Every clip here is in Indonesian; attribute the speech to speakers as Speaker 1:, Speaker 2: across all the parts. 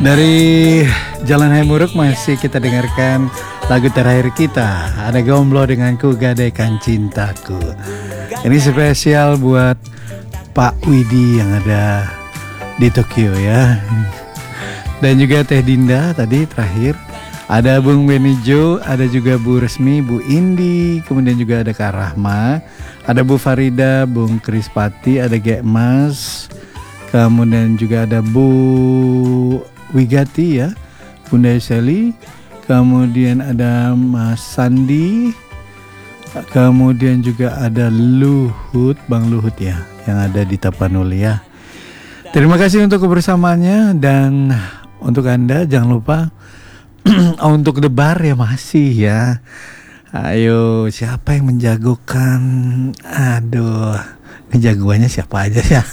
Speaker 1: Dari Jalan Haimuruk masih kita dengarkan lagu terakhir kita. Ada Gomblo dengan Ku Gadaikan Cintaku. Ini spesial buat Pak Widi yang ada di Tokyo ya. Dan juga Teh Dinda tadi terakhir. Ada Bung Benijo, ada juga Bu Resmi, Bu Indi, kemudian juga ada Kak Rahma, ada Bu Farida, Bung Krispati, ada Gek Mas, kemudian juga ada Bu Wigati ya, Bunda Seli, kemudian ada Mas Sandi, kemudian juga ada Luhut, Bang Luhut ya, yang ada di Tapanuli ya. Terima kasih untuk kebersamaannya dan untuk Anda jangan lupa untuk debar ya masih ya. Ayo siapa yang menjagokan? Aduh, ini jagoannya siapa aja ya?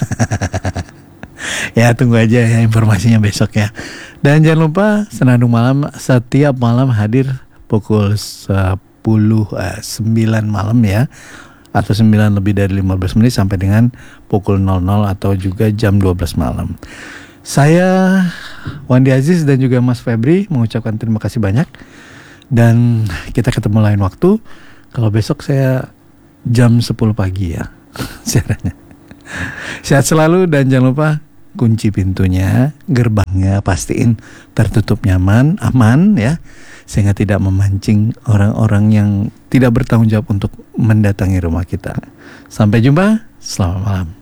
Speaker 1: Ya tunggu aja ya informasinya besok ya. Dan jangan lupa Senandung Malam setiap malam hadir pukul 9 malam ya, atau 9 lebih dari 15 menit sampai dengan pukul 00 atau juga jam 12 malam. Saya Wandi Aziz dan juga Mas Febri mengucapkan terima kasih banyak. Dan kita ketemu lain waktu. Kalau besok saya jam 10 pagi ya siarannya. Sehat selalu dan jangan lupa kunci pintunya, gerbangnya pastiin tertutup nyaman, aman ya, sehingga tidak memancing orang-orang yang tidak bertanggung jawab untuk mendatangi rumah kita. Sampai jumpa, selamat malam.